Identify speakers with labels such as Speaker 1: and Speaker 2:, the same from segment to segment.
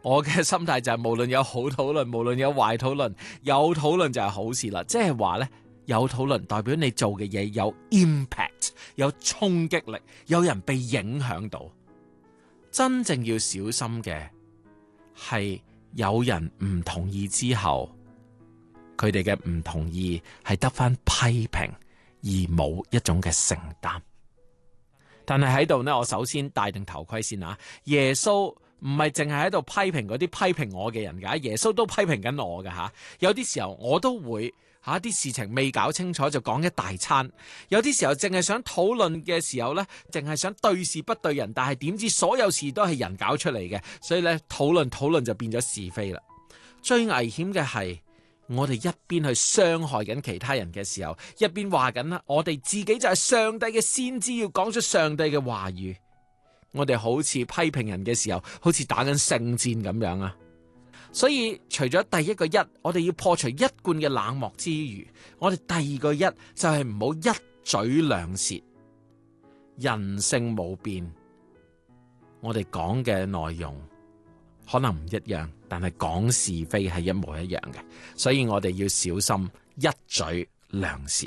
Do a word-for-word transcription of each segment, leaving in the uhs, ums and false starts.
Speaker 1: 我嘅心態就係無論有好討論，無論有壞討論，有討論就係好事啦。即係話呢，有討論代表你做嘅嘢有 impact， 有衝擊力，有人被影響到。真正要小心嘅係有人唔同意之後，佢哋嘅唔同意係得返批評，而冇一種嘅承擔。但係喺度呢，我首先戴定頭盔先啊！耶穌唔係淨係喺度批評嗰啲批評我嘅人噶，耶穌都批評緊我噶吓。有啲時候我都會吓啲事情未搞清楚就講一大餐，有啲時候淨係想討論嘅時候呢，淨係想對事不對人，但係點知所有事都係人搞出嚟嘅，所以呢，討論討論就變咗是非啦。最危險嘅係我哋一邊去傷害緊其他人嘅時候，一邊話緊啦，我哋自己就係上帝嘅先知，要講出上帝嘅話語。我哋好似批評人嘅時候，好似打緊聖戰咁樣啊！所以除咗第一個一，我哋要破除一貫嘅冷漠之餘，我哋第二個一就係唔好一嘴兩舌。人性冇變，我哋講嘅內容可能唔一樣，但係講是非係一模一樣嘅，所以我哋要小心一嘴兩舌。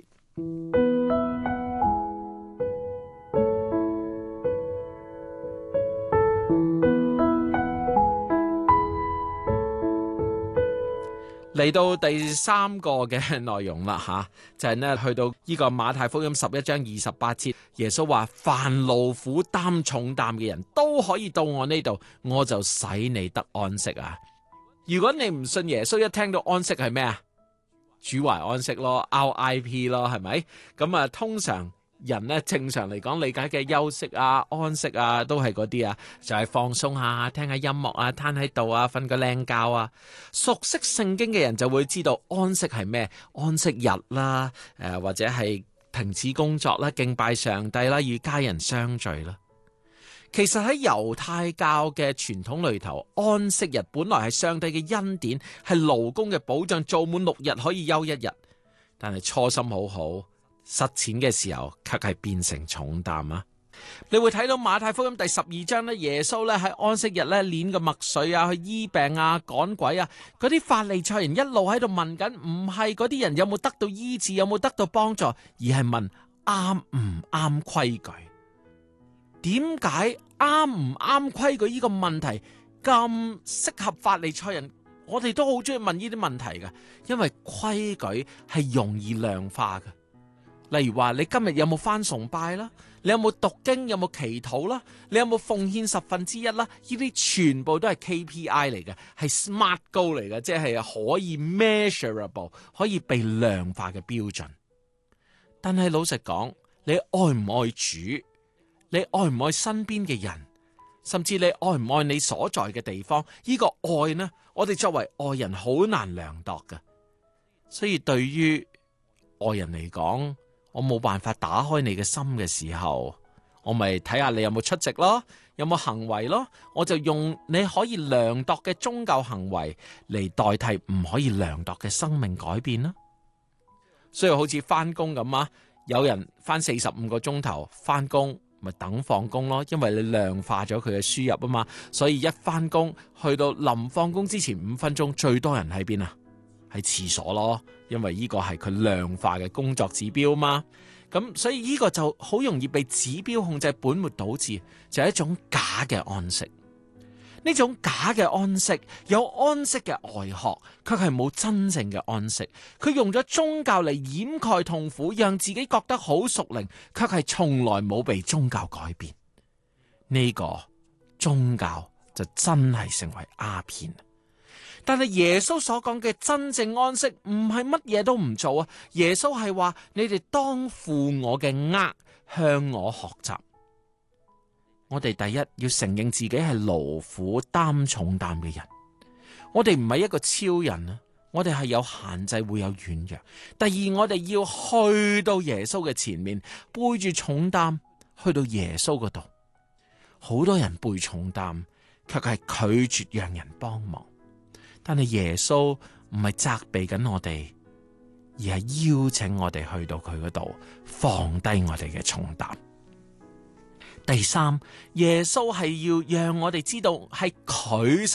Speaker 1: 嚟到第三個嘅內容啦吓，就係呢去到呢個馬太福音十一章二十八節，耶穌話：凡勞苦擔重擔嘅人都可以到我呢度，我就使你得安息啊！如果你唔信耶穌，一聽到安息係咩啊？主懷安息咯 ，R I P 咯，係咪？咁啊，通常人呢，正常嚟講理解嘅休息啊、安息啊，都係嗰啲啊，就係、是、放鬆下，聽下音樂啊，攤喺度啊，瞓個靚覺啊。熟悉聖經嘅人就會知道安息係咩？安息日啦，誒、呃、或者係停止工作啦，敬拜上帝啦，與家人相聚啦。其實喺猶太教嘅傳統裏頭，安息日本來係上帝嘅恩典，係勞工嘅保障，做滿六日可以休一日。但係初心好好，實踐嘅時候卻係變成重擔啊！你會睇到馬太福音第十二章咧，耶穌咧喺安息日咧煉個麥穗啊，去醫病啊，趕鬼啊。嗰啲法利賽人一路喺度問緊，唔係嗰啲人有冇得到醫治，有冇得到幫助，而係問啱唔啱規矩。點解啱唔啱規矩呢個問題咁適合法利賽人？我哋都好中意問呢啲問題嘅，因為規矩係容易量化嘅。例如話你今日有冇返崇拜啦？你有冇讀經？有冇祈禱啦？你有冇奉獻十分之一啦？呢啲全部都係 K P I 嚟嘅，係 smart goal 嚟嘅，即係可以 measurable， 可以被量化嘅標準。但係老實講，你愛唔愛主？你愛唔愛身邊嘅人？甚至你愛唔愛你所在嘅地方？呢個愛呢，我哋作為愛人好難量度嘅。所以對於愛人嚟講，我冇辦法打開你嘅心嘅時候，我咪睇下你有冇出席咯，有冇行為咯，我就用你可以量度嘅宗教行為嚟代替唔可以量度嘅生命改變啦。所以好似翻工咁啊，有人翻四十五個鐘頭翻工，咪等放工咯，因為你量化咗佢嘅輸入啊嘛，所以一翻工去到臨放工之前五分鐘，最多人喺邊啊？喺廁所咯，因為呢個係佢量化嘅工作指標嘛。咁所以呢個就好容易被指標控制，本末倒置，就係一種假嘅安息。呢種假嘅安息，有安息嘅外殼，卻係冇真正嘅安息。佢用咗宗教嚟掩蓋痛苦，讓自己覺得好屬靈，卻係從來冇被宗教改變。呢個宗教就真係成為鴉片。但係耶穌所講嘅真正安息唔係乜嘢都唔做啊！耶穌係話你哋當負我嘅軛，向我學習。我哋第一要承認自己係勞苦擔重擔嘅人，我哋唔係一個超人啊！我哋係有限制，會有軟弱。第二，我哋要去到耶穌嘅前面，背住重擔去到耶穌嗰度。好多人背重擔，卻係拒絕讓人幫忙。但係耶穌唔係責備緊我哋，而係邀請我哋去到佢嗰度，放低我哋嘅重擔。第三，耶穌係要讓我哋知道係佢